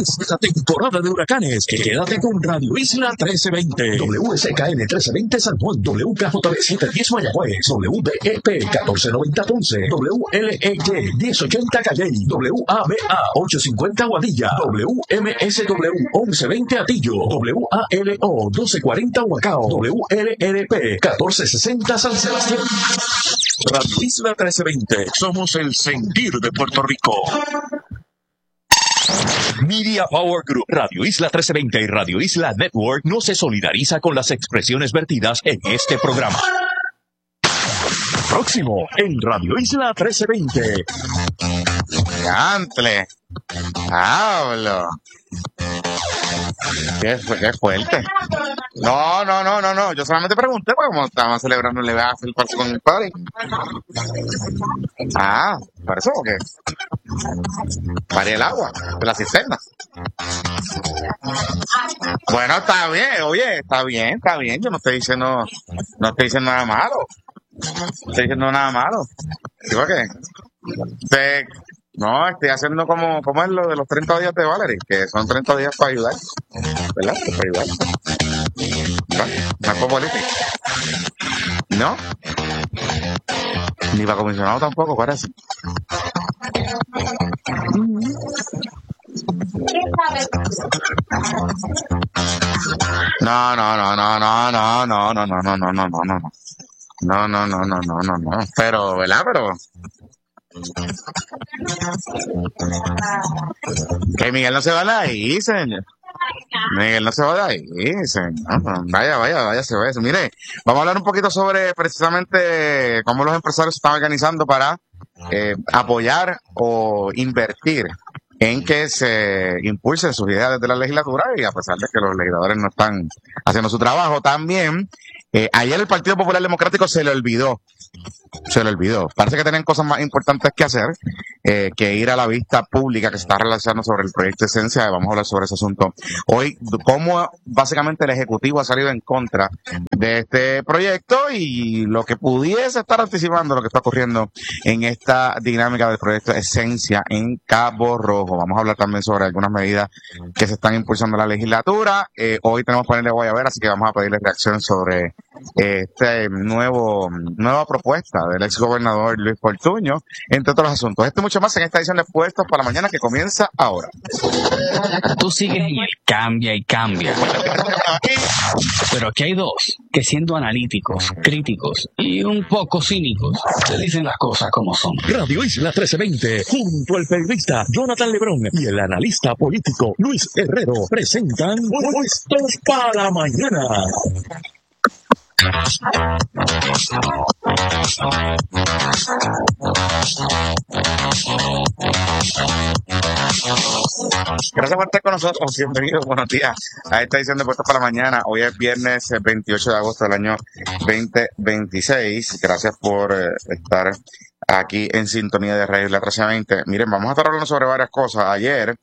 esta temporada de huracanes. Quédate con Radio Isla 1320. WSKN 1320 San Juan. WKJB 710 Mayagüez. WBEP 1490 Ponce. WLEY 1080 Calley. WABA 850 Guadilla. WMSW 1120 Atillo. WALO 1240 Huacao. WLRP 1460 San Sebastián. Radio Isla 1320. Somos el sentir de Puerto Rico. Media Power Group, Radio Isla 1320 y Radio Isla Network no se solidariza con las expresiones vertidas en este programa. Próximo en Radio Isla 1320. ¡Antle! ¡Hablo! Qué fuerte. No. Yo solamente pregunté porque como estaban celebrando el after party con el party. ¿Para eso o qué? Para el agua de la cisterna. Bueno, está bien, oye, está bien. Yo no estoy diciendo nada malo. No estoy diciendo nada malo. ¿Digo qué? No, estoy haciendo como es lo de los 30 días de Valerie, que son 30 días para ayudar, ¿verdad? Para ayudar. No es por política. ¿No? Ni para comisionado tampoco, parece. No. Pero, ¿verdad? Que Miguel no se va de ahí, señor. Miguel no se va de ahí, señor. Vaya, se va eso. Mire, vamos a hablar un poquito sobre precisamente cómo los empresarios se están organizando para apoyar o invertir en que se impulsen sus ideas desde la legislatura, y a pesar de que los legisladores no están haciendo su trabajo. También, ayer el Partido Popular Democrático se le olvidó. Parece que tienen cosas más importantes que hacer que ir a la vista pública que se está realizando sobre el proyecto Esencia. Vamos a hablar sobre ese asunto hoy, cómo básicamente el Ejecutivo ha salido en contra de este proyecto y lo que pudiese estar anticipando lo que está ocurriendo en esta dinámica del proyecto Esencia en Cabo Rojo. Vamos a hablar también sobre algunas medidas que se están impulsando en la legislatura. Hoy tenemos panel de Guayabera, así que vamos a pedirle reacción sobre nueva propuesta del ex gobernador Luis Fortuño, entre otros asuntos. Esto y mucho más en esta edición de Puestos para la Mañana, que comienza ahora. Tú sigues en el cambia y cambia. Pero aquí hay dos que, siendo analíticos, críticos y un poco cínicos, te dicen las cosas como son. Radio Isla 1320, junto al periodista Jonathan Lebrón y el analista político Luis Herrero, presentan Puestos para la Mañana. Gracias por estar con nosotros. Bienvenidos, buenos días a esta edición de Puestos para la Mañana. Hoy es viernes 28 de agosto del año 2026. Gracias por estar aquí en sintonía de Radio Isla 1320. Miren, vamos a estar hablando sobre varias cosas. Ayer,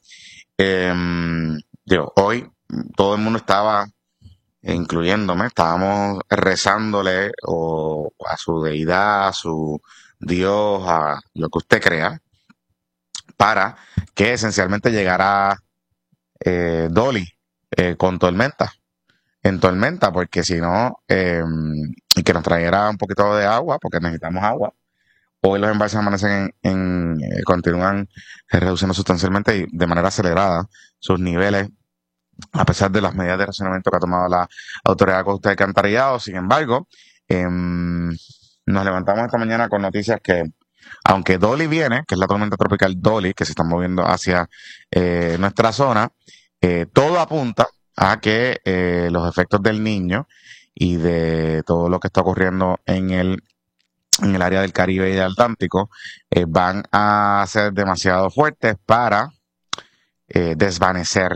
hoy, todo el mundo estaba, incluyéndome, estábamos rezándole a su deidad, a su Dios, a lo que usted crea, para que esencialmente llegara Dolly con tormenta, porque si no, y que nos trajera un poquito de agua, porque necesitamos agua. Hoy los embalses amanecen continúan reduciendo sustancialmente y de manera acelerada sus niveles, a pesar de las medidas de racionamiento que ha tomado la Autoridad de Aguas y Alcantarillado. Sin embargo, nos levantamos esta mañana con noticias que, aunque Dolly viene, que es la tormenta tropical Dolly, que se está moviendo hacia nuestra zona, todo apunta a que los efectos del Niño y de todo lo que está ocurriendo en el área del Caribe y del Atlántico van a ser demasiado fuertes para desvanecer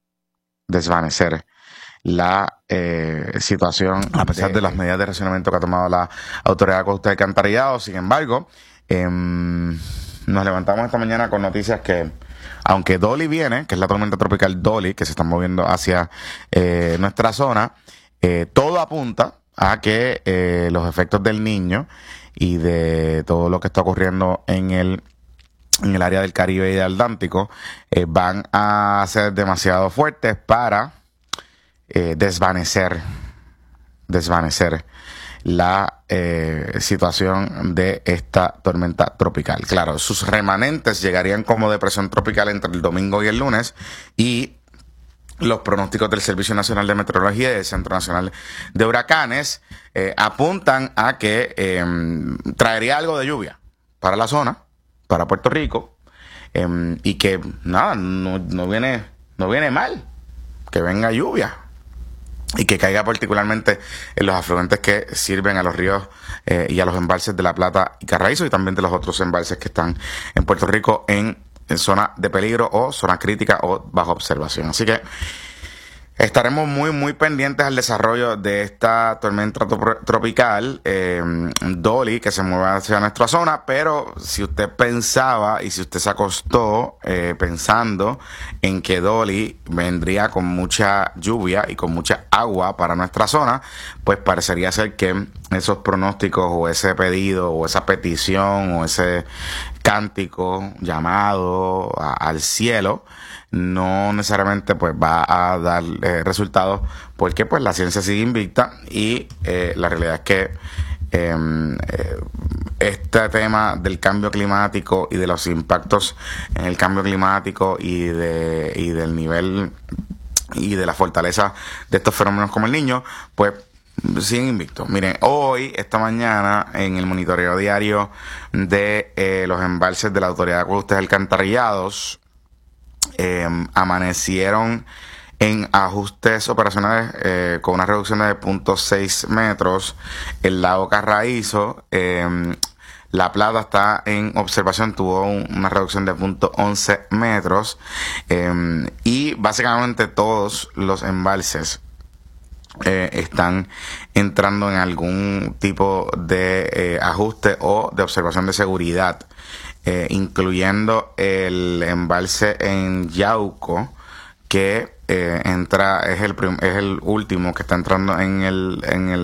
la situación, a pesar de las medidas de racionamiento que ha tomado la Autoridad de Aguas y Alcantarillado. Sin embargo, nos levantamos esta mañana con noticias que, aunque Dolly viene, que es la tormenta tropical Dolly, que se está moviendo hacia nuestra zona, todo apunta a que los efectos del Niño y de todo lo que está ocurriendo en el en el área del Caribe y del Atlántico van a ser demasiado fuertes para desvanecer la situación de esta tormenta tropical. Claro, sus remanentes llegarían como depresión tropical entre el domingo y el lunes, y los pronósticos del Servicio Nacional de Meteorología y del Centro Nacional de Huracanes apuntan a que traería algo de lluvia para la zona, para Puerto Rico, y que nada, no viene mal que venga lluvia y que caiga particularmente en los afluentes que sirven a los ríos y a los embalses de La Plata y Carraízo, y también de los otros embalses que están en Puerto Rico en zona de peligro o zona crítica o bajo observación. Así que estaremos muy pendientes al desarrollo de esta tormenta tropical Dolly, que se mueve hacia nuestra zona. Pero si usted pensaba y si usted se acostó pensando en que Dolly vendría con mucha lluvia y con mucha agua para nuestra zona, pues parecería ser que esos pronósticos o ese pedido o esa petición o ese cántico llamado al cielo no necesariamente pues va a dar resultados, porque pues la ciencia sigue invicta y la realidad es que este tema del cambio climático y de los impactos en el cambio climático y del nivel y de la fortaleza de estos fenómenos como el Niño, pues siguen invictos. Miren, esta mañana, en el monitoreo diario de los embalses de la Autoridad de Acueductos y Alcantarillados, amanecieron en ajustes operacionales con una reducción de 0.6 metros. El lago Carraízo, La Plata está en observación, tuvo una reducción de 0.11 metros, y básicamente todos los embalses están entrando en algún tipo de ajuste o de observación de seguridad, incluyendo el embalse en Yauco, que es el último que está entrando en el